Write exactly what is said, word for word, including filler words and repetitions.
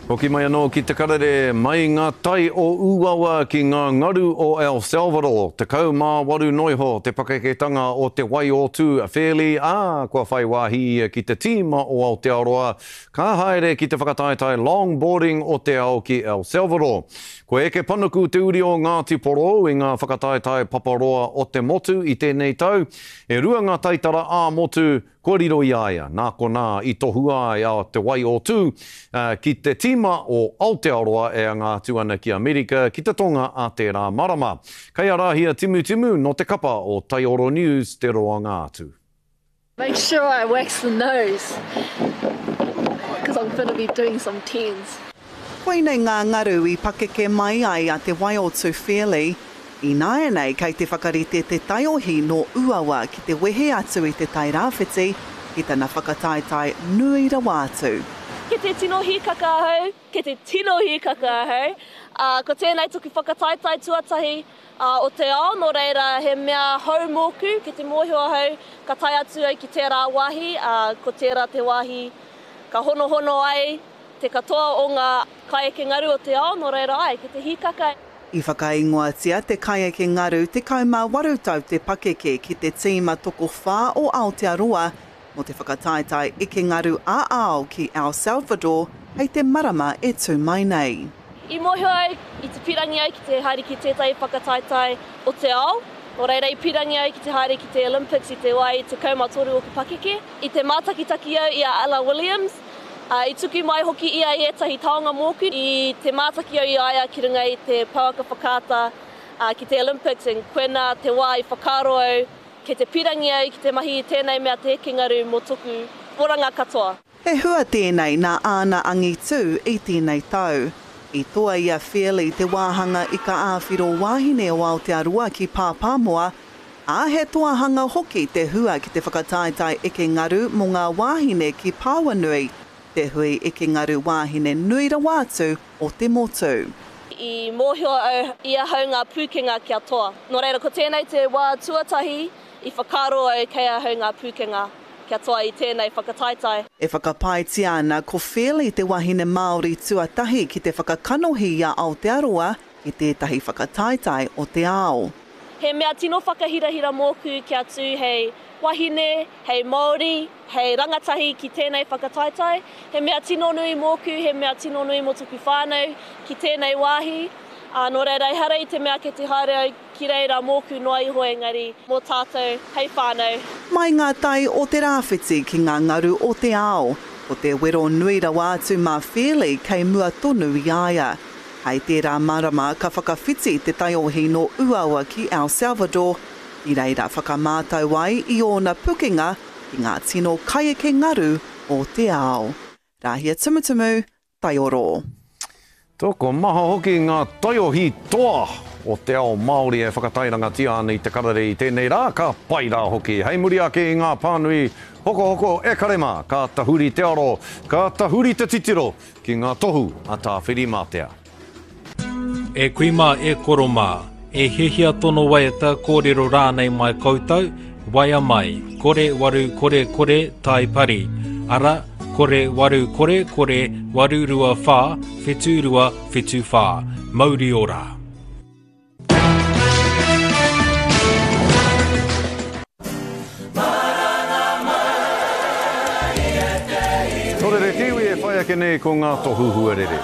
Hoki mai anō ki te karere mai ngā tai o Uawa ki ngā ngaru o El Salvador. Te kau mā waru noiho, te pakeketanga o te wai o tū a Fairley, ā, kua whai wāhi ki te tīma o Aotearoa, ka haere ki te whakataetai longboarding o te ao ki El Salvador. Ko eke panuku te uri o Ngāti Poro i ngā whakataetai paparoa o te motu i tēnei tau, e rua ngā taitara ā motu ko riro i aia, nā ko nā i tohua ai a te wai o tū, uh, ki te tīma o Aotearoa e a ngā tuana ki Amerika, ki te tonga a te rā marama. Kei arahia timu timu no te kapa o Taioro News, te roa ngātu. Make sure I wax the nose, because I'm going to be doing some tens. Koinei ngā ngaru i pakeke mai ai a te wai o tū Fairley, i nāia nei kei te whakarite te taiohi no Uawa ki te wehe atu i te tai rāwhiti ki tana whakataetai nui rawātu. Ke te tino hi kakahau, ke te tino hi kakahau, uh, ko tēnei tuku whakataetai tuatahi uh, o te ao, no reira he mea hau mōku ki te mōhio hau, ka tai atu ai ki tērā wāhi, uh, ko tērā te wāhi ka hono hono ai, te katoa o ngā kaieke ngaru o te ao, no reira ai, ki te hi kakahau. I whakaingoatia te kaieke ngaru te kaumā waru tau te pakeke ki te tīma toko whā o Aotearoa mo te whakataetai eke ngaru a ao ki El Salvador hei te marama e tū mai nei. I mōhio ai, i te pirangi ai ki te haere ki tētai whakataetai o te ao, o reira i pirangi ai ki te haere ki te Olympics i te wai te kaumatoru o ka pakeke. I te mātakitaki au i a Ella Williams, Uh, I tuku mai hoki ia i etahi taonga mōku i te mātaki au i aia ki runga i te pauaka whakata uh, ki te Olympics and koena te wā i whakaro au ke te pirangi au ki te mahi i tēnei mea te eke ngaru mō tuku oranga katoa. He hua tēnei nā āna angi tū i tēnei tau. I toa ia Fairley te wāhanga i ka āwhiro wāhine o Aotearoa ki Pāpāmoa, a he toahanga hoki te hua ki te whakataetai eke ngaru mō ngā wāhine ki Pāwanui, te hui eke ngaru wāhine nui rawātu o te motu. I mōhio au ia hau ngā pūkenga kia toa. Nō reira, ko tēnei te wā tuatahi i whakaro au kei a hau ngā pūkenga kia toa i tēnei whakataetai. E whakapaiti ana ko Fairley te wahine Māori tuatahi ki te whakakanohi a Aotearoa ki tētahi whakataetai o te ao. He mea tino whakahirahira mōku kia tū hei wahine, hei Māori, hei rangatahi ki tēnei whakataetai. He mea tino nui mōku, he mea tino nui mo tuku whānau ki tēnei wāhi. Uh, nō reira, hara i te mea ke te haere au ki reira mōku noa iho engari mō tātou, hei whānau. Mai ngā tai o te rāwhiti ki ngā ngaru o te ao, o te wero nui rawātu mā Fairley kei mua tonu i aia. Hei tērā marama ka whakawhiti te taiohi no Uawa ki El Salvador, i reira whakamātau ai i ōna pukenga i ngā tino kaieke ngaru o te ao. Rahia Tumutumu, Taioro. Toko maha hoki ngā taiohi toa o te ao Māori e whakatairanga tia ana i te karere i tēnei rā, ka pai rā hoki. Hei muri ake i ngā pānui, hoko hoko e karema, ka tahuri te aro, ka tahuri te titiro, ki ngā tohu a tā whirimātea. E kuima e koroma, e hehia tono waiata kōrero rānei mai koutou, waia mai, kore waru kore kore tai pari, ara kore waru kore kore waru rua whā, whetu rua whetu whā, mauri ora. Tōrere kiwi e whai ake nei ko ngā tohu huarere.